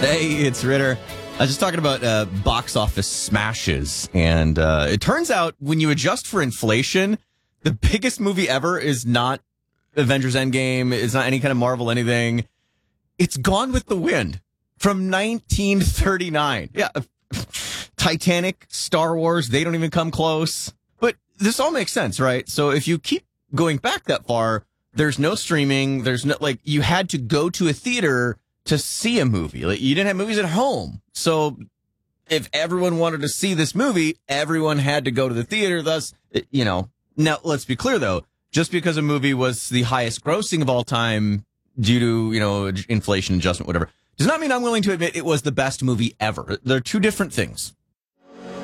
Hey, it's Ritter. I was just talking about box office smashes, and it turns out when you adjust for inflation, the biggest movie ever is not Avengers Endgame, it's not any kind of Marvel anything. It's Gone with the Wind from 1939. Yeah, Titanic, Star Wars, they don't even come close. But this all makes sense, right? So if you keep going back that far, there's no streaming, there's no, like, you had to go to a theater to see a movie. Like, you didn't have movies at home. So if everyone wanted to see this movie, everyone had to go to the theater. Thus, you know, now let's be clear though, just because a movie was the highest grossing of all time due to, you know, inflation adjustment, whatever, does not mean I'm willing to admit it was the best movie ever. They're two different things.